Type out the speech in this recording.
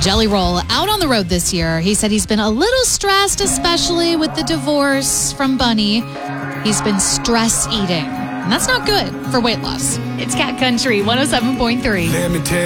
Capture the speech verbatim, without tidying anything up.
Jelly Roll out on the road this year. He said he's been a little stressed, especially with the divorce from Bunny. He's been stress eating, and that's not good for weight loss. It's Cat Country one oh seven point three. Let me tell